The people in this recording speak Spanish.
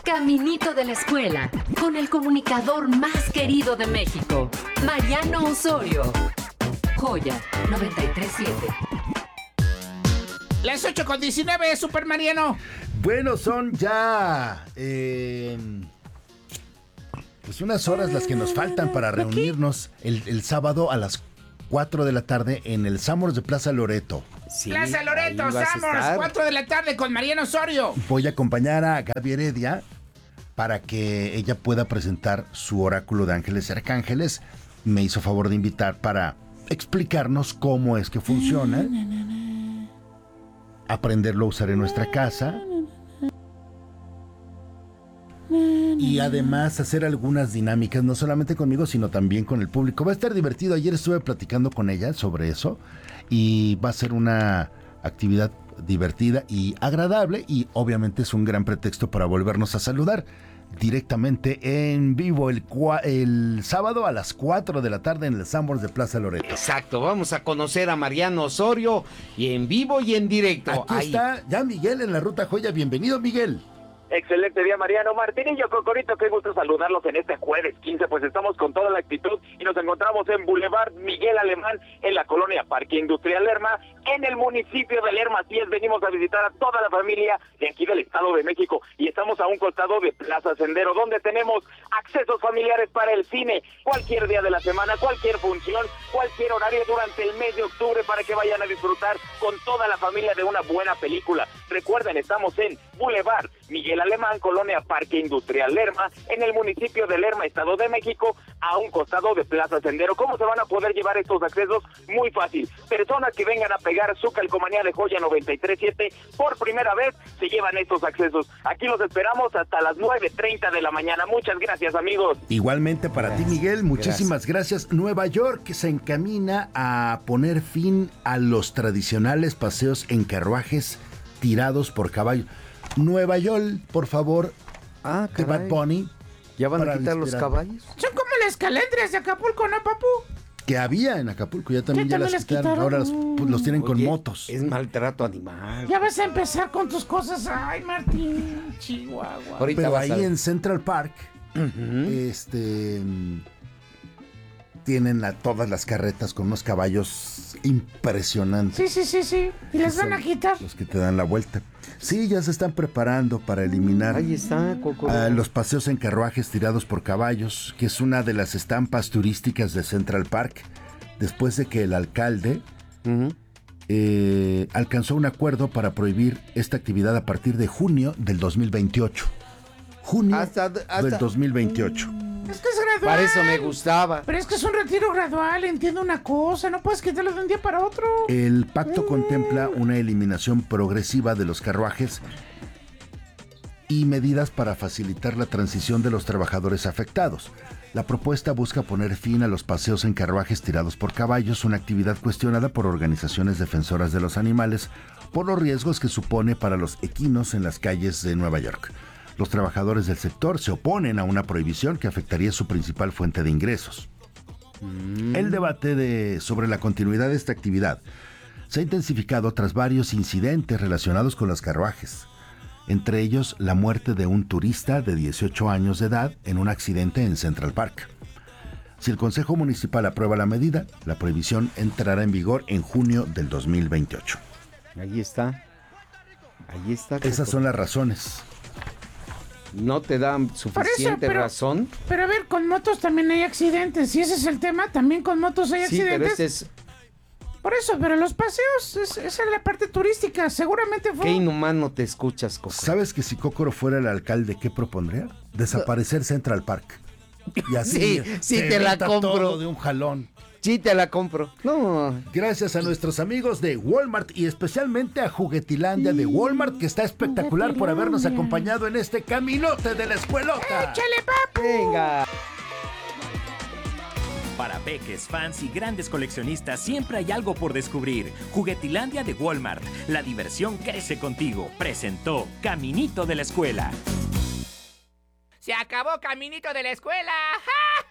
Caminito de la Escuela, con el comunicador más querido de México, Mariano Osorio. Joya 937. Las 8:19, Super Mariano. Bueno, son ya pues unas horas las que nos faltan para reunirnos el sábado a las 4 de la tarde en el Summers de Plaza Loreto. Sí, Plaza Loreto, Summers, 4 de la tarde con Mariano Osorio. Voy a acompañar a Gaby Heredia para que ella pueda presentar su oráculo de ángeles y arcángeles. Me hizo favor de invitar para explicarnos cómo es que funciona. Aprenderlo a usar en nuestra casa. Y además hacer algunas dinámicas, no solamente conmigo, sino también con el público. Va a estar divertido. Ayer estuve platicando con ella sobre eso y va a ser una actividad divertida y agradable, y obviamente es un gran pretexto para volvernos a saludar directamente en vivo el sábado a las 4 de la tarde en el Summers de Plaza Loreto. Exacto, vamos a conocer a Mariano Osorio y en vivo y en directo. Aquí está ya Miguel en la Ruta Joya. Bienvenido, Miguel. Excelente día, Mariano. Martinillo, Cocorito, qué gusto saludarlos en este jueves 15, pues estamos con toda la actitud y nos encontramos en Boulevard Miguel Alemán, en la colonia Parque Industrial Lerma, en el municipio de Lerma. Así es, venimos a visitar a toda la familia de aquí del Estado de México y estamos a un costado de Plaza Sendero, donde tenemos accesos familiares para el cine, cualquier día de la semana, cualquier función, cualquier horario durante el mes de octubre para que vayan a disfrutar con toda la familia de una buena película. Recuerden, estamos en Boulevard Miguel Alemán, colonia Parque Industrial Lerma, en el municipio de Lerma, Estado de México, a un costado de Plaza Sendero. ¿Cómo se van a poder llevar estos accesos? Muy fácil. Personas que vengan a pegar su calcomanía de Joya 937 por primera vez se llevan estos accesos. Aquí los esperamos hasta las 9:30 de la mañana. Muchas gracias, amigos. Igualmente para ti, Miguel, muchísimas gracias. Nueva York se encamina a poner fin a los tradicionales paseos en carruajes tirados por caballos. Nueva York, por favor, de Bad Bunny. ¿Ya van a quitar los caballos? Son como las calendrias de Acapulco, ¿no, papu? Que había en Acapulco, ya también ya las quitaron. Ahora los tienen con motos. Es maltrato animal. Ya vas a empezar con tus cosas. Ay, Martín, Chihuahua. Ahorita pero vas ahí en Central Park, tienen todas las carretas con unos caballos impresionantes. Sí. Y les van a quitar. Los que te dan la vuelta. Sí, ya se están preparando para eliminar Ahí está, Coco. los paseos en carruajes tirados por caballos, que es una de las estampas turísticas de Central Park, después de que el alcalde alcanzó un acuerdo para prohibir esta actividad a partir de junio del 2028. Junio del 2028. Es que es gradual. Para eso me gustaba. Pero es que es un retiro gradual, entiendo una cosa, no puedes quitarlo de un día para otro. El pacto contempla una eliminación progresiva de los carruajes y medidas para facilitar la transición de los trabajadores afectados. La propuesta busca poner fin a los paseos en carruajes tirados por caballos, una actividad cuestionada por organizaciones defensoras de los animales por los riesgos que supone para los equinos en las calles de Nueva York. Los trabajadores del sector se oponen a una prohibición que afectaría su principal fuente de ingresos. El debate sobre la continuidad de esta actividad se ha intensificado tras varios incidentes relacionados con los carruajes, entre ellos la muerte de un turista de 18 años de edad en un accidente en Central Park. Si el Consejo Municipal aprueba la medida, la prohibición entrará en vigor en junio del 2028. Ahí está. Coco. Esas son las razones. No te dan suficiente razón. Pero a ver, con motos también hay accidentes. Si ese es el tema, también con motos hay accidentes. Pero es... Por eso, pero los paseos, esa es la parte turística. Seguramente fue... Qué inhumano te escuchas, Coco. ¿Sabes que si Cócoro fuera el alcalde, qué propondría? Desaparecer Central Park. Y así sí te la compro. Todo de un jalón. Sí, te la compro. No. Gracias a nuestros amigos de Walmart y especialmente a Juguetilandia de Walmart, que está espectacular por habernos acompañado en este caminote de la escuelota. ¡Échale, papu! Venga. Para peques, fans y grandes coleccionistas siempre hay algo por descubrir. Juguetilandia de Walmart. La diversión crece contigo. Presentó Caminito de la Escuela. ¡Se acabó Caminito de la Escuela! ¡Ja!